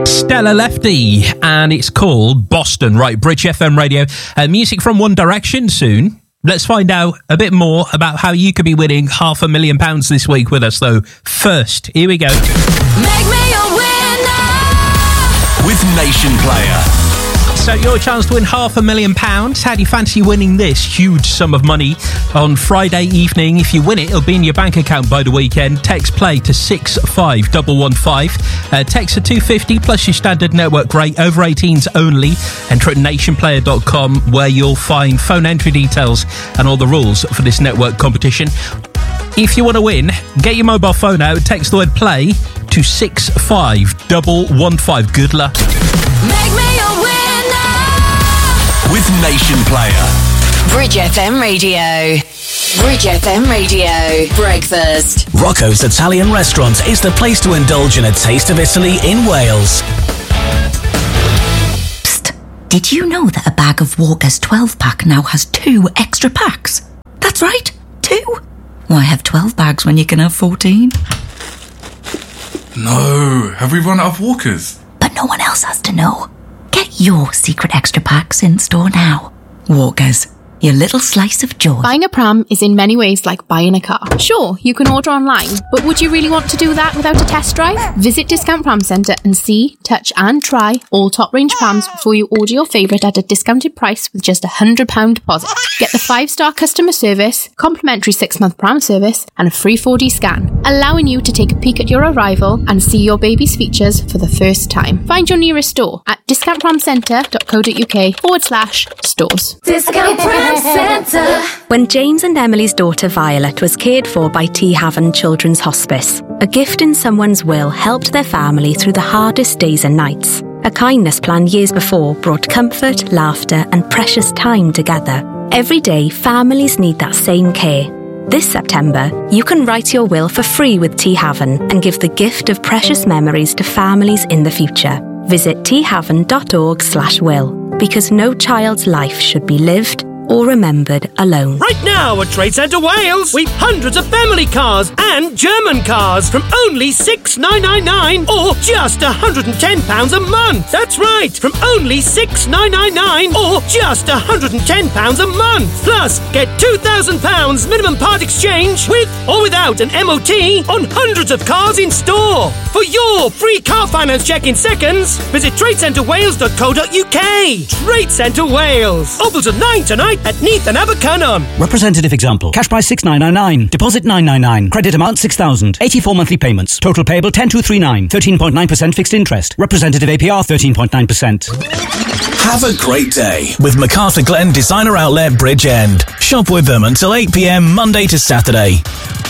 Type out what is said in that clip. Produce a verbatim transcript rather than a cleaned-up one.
Stella Lefty, and it's called Boston. Right, Bridge F M Radio. Uh, music from One Direction soon. Let's find out a bit more about how you could be winning half a million pounds this week with us, though. First, here we go. Make me a winner with Nation Player. So your chance to win half a million pounds. How do you fancy winning this huge sum of money on Friday evening? If you win it, it'll be in your bank account by the weekend. Text play to six five one one five. Uh, text to two fifty plus your standard network rate. Over eighteens only. Enter at nation player dot com where you'll find phone entry details and all the rules for this network competition. If you want to win, get your mobile phone out. Text the word play to six five one one five. Good luck. Make me a winner with Nation Player. Bridge F M Radio. Bridge F M Radio. Breakfast. Rocco's Italian Restaurant is the place to indulge in a taste of Italy in Wales. Psst. Did you know that a bag of Walker's twelve pack now has two extra packs? That's right, two. Why have twelve bags when you can have fourteen? No, have we run out of Walkers? But no one else has to know. Get your secret extra packs in store now. Walkers, your little slice of joy. Buying a pram is in many ways like buying a car. Sure, you can order online, but would you really want to do that without a test drive? Visit Discount Pram Centre and see, touch and try all top range prams before you order your favourite at a discounted price with just a one hundred pounds deposit. Get the five star customer service, complimentary six month pram service and a free four D scan, allowing you to take a peek at your arrival and see your baby's features for the first time. Find your nearest store at discountpramcentre.co.uk forward slash stores. Discount Pram Centre. When James and Emily's daughter Violet was cared for by T Haven Children's Hospice, a gift in someone's will helped their family through the hardest days and nights. A kindness plan years before brought comfort, laughter and precious time together. Every day, families need that same care. This September, you can write your will for free with T Haven and give the gift of precious memories to families in the future. Visit thaven.org slash will, because no child's life should be lived or remembered alone. Right now at Trade Centre Wales, we've hundreds of family cars and German cars from only six thousand nine hundred ninety-nine or just one hundred ten pounds a month. That's right, from only six thousand nine hundred ninety-nine or just one hundred ten pounds a month. Plus, get two thousand pounds minimum part exchange with or without an M O T on hundreds of cars in store. For your free car finance check in seconds, visit trade centre wales dot co dot uk. Trade Centre Wales. Open till nine tonight at Neath and Abercynon. Representative example. Cash price six thousand nine hundred ninety-nine. Deposit nine hundred ninety-nine. Credit amount six thousand. eighty-four monthly payments. Total payable ten thousand two hundred thirty-nine. thirteen point nine percent fixed interest. Representative A P R thirteen point nine percent. Have a great day with MacArthur Glen Designer Outlet Bridge End. Shop with them until eight p m Monday to Saturday.